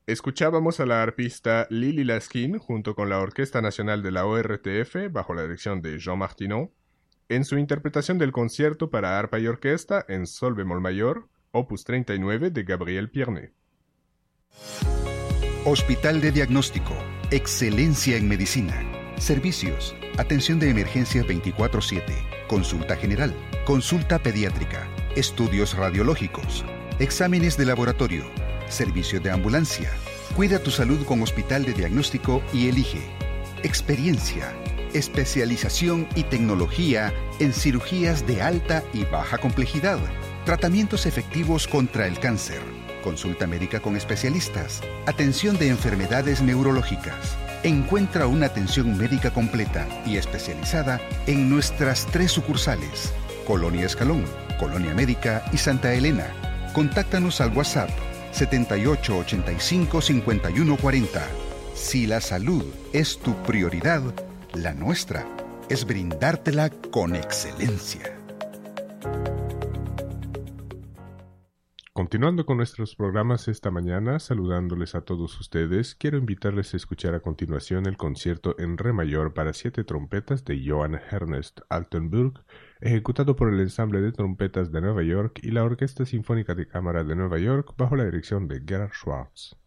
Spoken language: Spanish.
Escuchábamos a la arpista Lily Laskin junto con la Orquesta Nacional de la ORTF bajo la dirección de Jean Martineau en su interpretación del concierto para arpa y orquesta en sol bemol mayor, opus 39 de Gabriel Pierné. Hospital de Diagnóstico, excelencia en medicina, servicios, atención de emergencia 24/7, consulta general, consulta pediátrica, estudios radiológicos, exámenes de laboratorio, servicio de ambulancia. Cuida tu salud con Hospital de Diagnóstico y elige experiencia, especialización y tecnología en cirugías de alta y baja complejidad, tratamientos efectivos contra el cáncer, consulta médica con especialistas, atención de enfermedades neurológicas. Encuentra una atención médica completa y especializada en nuestras 3 sucursales, Colonia Escalón, Colonia Médica y Santa Elena. Contáctanos al WhatsApp 78 85 51 40. Si la salud es tu prioridad, la nuestra es brindártela con excelencia. Continuando con nuestros programas esta mañana, saludándoles a todos ustedes, quiero invitarles a escuchar a continuación el concierto en re mayor para 7 trompetas de Johann Ernst Altenburg, ejecutado por el Ensamble de Trompetas de Nueva York y la Orquesta Sinfónica de Cámara de Nueva York bajo la dirección de Gerhard Schwartz.